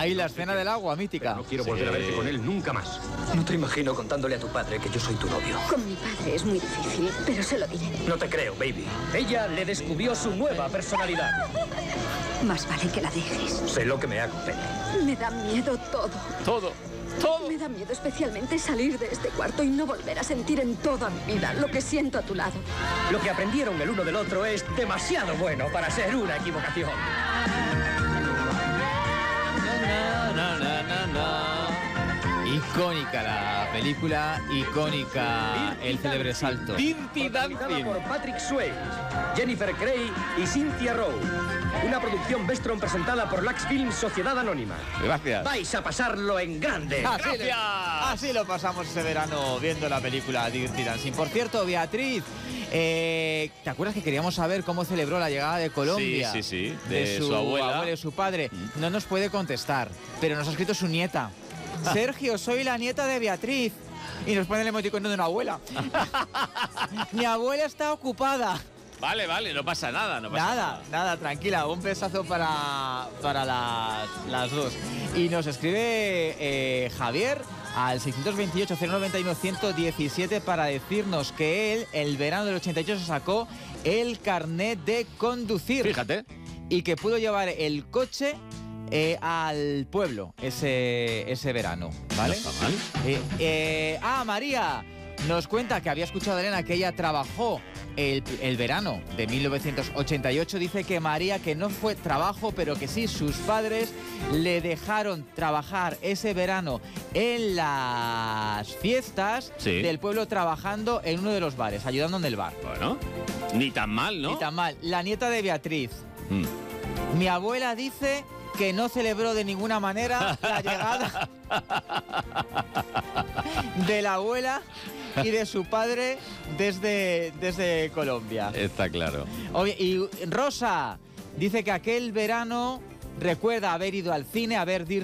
Ahí la escena del agua, mítica. No quiero volver a verte con él nunca más. No te imagino contándole a tu padre que yo soy tu novio. Con mi padre es muy difícil, pero se lo diré. No te creo, baby. Ella le descubrió su nueva personalidad. Más vale que la dejes. Sé lo que me hago, Penny. Me da miedo todo. Todo. Me da miedo especialmente salir de este cuarto y no volver a sentir en toda mi vida lo que siento a tu lado. Lo que aprendieron el uno del otro es demasiado bueno para ser una equivocación. Icónica la película, icónica el célebre salto. Dirty Dancing. Por Patrick Swayze, Jennifer Grey y Cynthia Rowe. Una producción Vestron presentada por Lux Films Sociedad Anónima. Gracias. Vais a pasarlo en grande. Así lo pasamos ese verano viendo la película Dirty Dancing. Por cierto, Beatriz, ¿te acuerdas que queríamos saber cómo celebró la llegada de Colombia? Sí, de su abuela y su padre. No nos puede contestar, pero nos ha escrito su nieta. Sergio, soy la nieta de Beatriz. Y nos pone el emoticono de una abuela. Mi abuela está ocupada. Vale, no pasa nada, Nada, tranquila, un besazo para las dos. Y nos escribe Javier al 628-091-117 para decirnos que él, el verano del 88, se sacó el carnet de conducir. Fíjate. Y que pudo llevar el coche al pueblo ese verano, ¿vale? No está mal. María nos cuenta que había escuchado a Elena que ella trabajó el verano de 1988. Dice que María, que no fue trabajo, pero que sí, sus padres le dejaron trabajar ese verano en las fiestas del pueblo, trabajando en uno de los bares, ayudando en el bar. Bueno, ni tan mal, ¿no? Ni tan mal. La nieta de Beatriz. Mi abuela dice que no celebró de ninguna manera la llegada de la abuela y de su padre desde Colombia. Está claro. Oye, y Rosa dice que aquel verano recuerda haber ido al cine a ver